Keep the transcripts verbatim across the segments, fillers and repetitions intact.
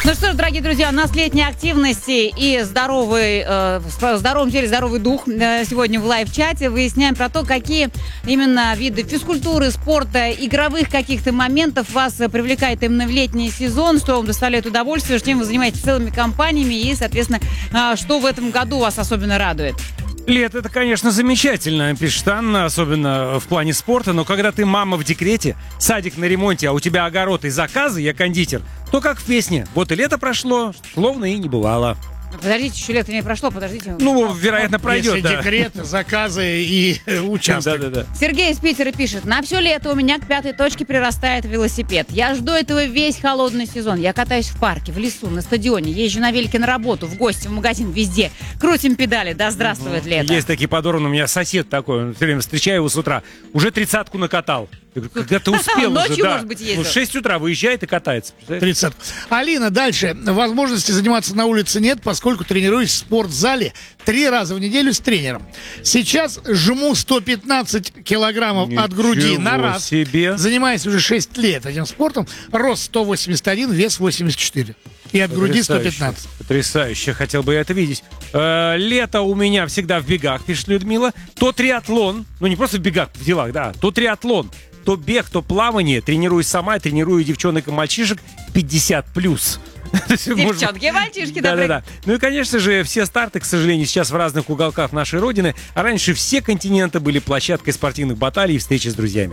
Ну что ж, дорогие друзья, у нас летние активности и здоровый, э, в здоровом теле здоровый дух. Э, сегодня в лайв-чате выясняем про то, какие именно виды физкультуры, спорта, игровых каких-то моментов вас привлекает именно в летний сезон, что вам доставляет удовольствие, чем вы занимаетесь целыми компаниями и, соответственно, э, что в этом году вас особенно радует. Лето — это, конечно, замечательно, пишет Анна, особенно в плане спорта, но когда ты мама в декрете, садик на ремонте, а у тебя огород и заказы, я кондитер, то как в песне. Вот и лето прошло, словно и не бывало. Подождите, еще лето не прошло, подождите. Ну, вероятно, пройдет, Если да. декрет, заказы и участок. Да, да, да. Сергей из Питера пишет: на все лето у меня к пятой точке прирастает велосипед. Я жду этого весь холодный сезон. Я катаюсь в парке, в лесу, на стадионе, езжу на велике на работу, в гости, в магазин, везде. Крутим педали, да здравствует лето. Есть такие подорваны, у меня сосед такой, он все время встречаю его с утра, уже тридцатку накатал. Я говорю, когда ты успел уже, Ночью, да. может быть, ездил. Ну, в шесть утра выезжает и катается. тридцать. Алина, дальше. Возможности заниматься на улице нет, поскольку тренируюсь в спортзале три раза в неделю с тренером. Сейчас жму сто пятнадцать килограммов Ничего от груди на раз. себе. Занимаюсь уже шесть лет этим спортом. Рост сто восемьдесят один, вес восемьдесят четыре. И от груди сто пятнадцать. Потрясающе, хотел бы я это видеть. Э, лето у меня всегда в бегах, пишет Людмила. То триатлон, ну не просто в бегах, в делах, да, то триатлон, то бег, то плавание. Тренируюсь сама, тренирую девчонок и мальчишек пятьдесят плюс. Девчонки и мальчишки, да, да, да. Ну и, конечно же, все старты, к сожалению, сейчас в разных уголках нашей родины. А раньше все континенты были площадкой спортивных баталий и встречи с друзьями.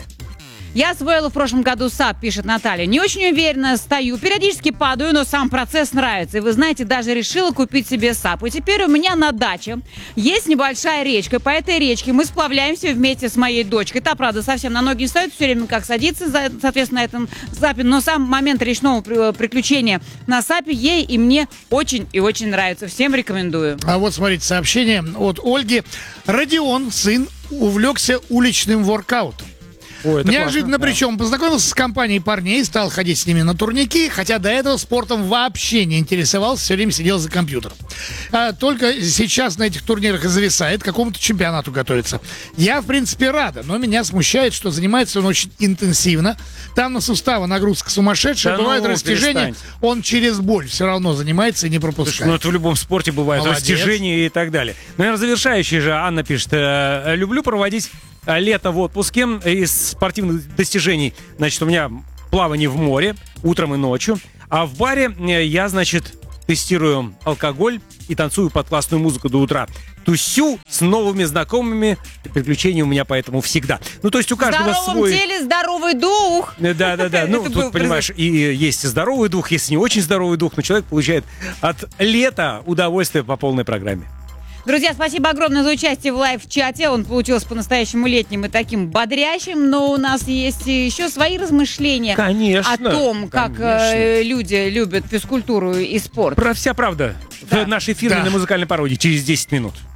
Я освоила в прошлом году САП, пишет Наталья. Не очень уверенно стою, периодически падаю, но сам процесс нравится. И вы знаете, даже решила купить себе САП. И теперь у меня на даче есть небольшая речка. По этой речке мы сплавляемся вместе с моей дочкой. Та, правда, совсем на ноги не стоит, все время как садится, соответственно, на этом САПе. Но сам момент речного приключения на САПе ей и мне очень и очень нравится. Всем рекомендую. А вот смотрите, сообщение от Ольги. Родион, сын, увлекся уличным воркаутом. Ой, это Неожиданно, классно, причем, познакомился с компанией парней, стал ходить с ними на турники, хотя до этого спортом вообще не интересовался, все время сидел за компьютером. А, только сейчас на этих турнирах и зависает, к какому-то чемпионату готовится. Я, в принципе, рада, но меня смущает, что занимается он очень интенсивно. Там на суставы нагрузка сумасшедшая, Да бывают ну, растяжения, перестань. он через боль все равно занимается и не Слушай, пропускает. ну это в любом спорте бывает, Молодец. растяжение и так далее. Наверное, завершающий же Анна пишет: э, люблю проводить э, лето в отпуске из спортивных достижений. Значит, у меня плавание в море утром и ночью, а в баре э, я, значит, тестирую алкоголь и танцую под классную музыку до утра. Тусю с новыми знакомыми. Приключения у меня поэтому всегда. Ну, то есть у В каждого здоровом свой... теле здоровый дух. Да-да-да. Ну, Это был тут, понимаешь, и есть и здоровый дух, есть и не очень здоровый дух, но человек получает от лета удовольствие по полной программе. Друзья, спасибо огромное за участие в лайв-чате. Он получился по-настоящему летним и таким бодрящим, но у нас есть еще свои размышления Конечно, о том, как э, люди любят физкультуру и спорт. Про вся правда Да. в нашей фирменной Да. музыкальной пародии через десять минут.